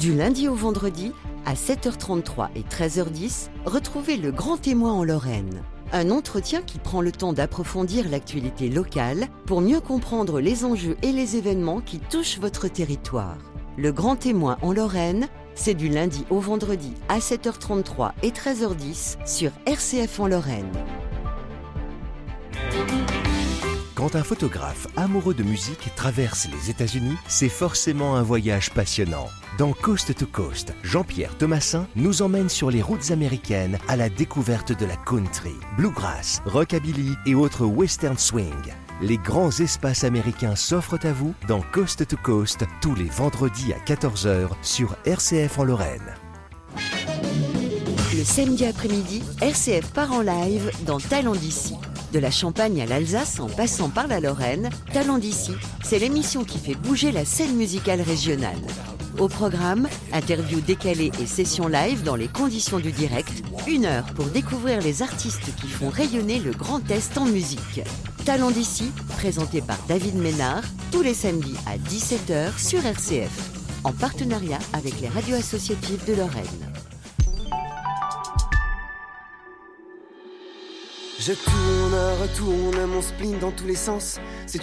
Du lundi au vendredi, à 7h33 et 13h10, retrouvez Le Grand Témoin en Lorraine. Un entretien qui prend le temps d'approfondir l'actualité locale pour mieux comprendre les enjeux et les événements qui touchent votre territoire. Le Grand Témoin en Lorraine, c'est du lundi au vendredi à 7h33 et 13h10 sur RCF en Lorraine. Quand un photographe amoureux de musique traverse les États-Unis, c'est forcément un voyage passionnant. Dans Coast to Coast, Jean-Pierre Thomassin nous emmène sur les routes américaines à la découverte de la country, bluegrass, rockabilly et autres western swing. Les grands espaces américains s'offrent à vous dans Coast to Coast tous les vendredis à 14h sur RCF en Lorraine. Le samedi après-midi, RCF part en live dans Talent d'ici. De la Champagne à l'Alsace en passant par la Lorraine, Talent d'ici, c'est l'émission qui fait bouger la scène musicale régionale. Au programme, interviews décalées et sessions live dans les conditions du direct, 1 heure pour découvrir les artistes qui font rayonner le Grand Est en musique. Talent d'ici, présenté par David Ménard, tous les samedis à 17h sur RCF, en partenariat avec les radios associatives de Lorraine. Je tourne, retourne mon spleen dans tous les sens. C'est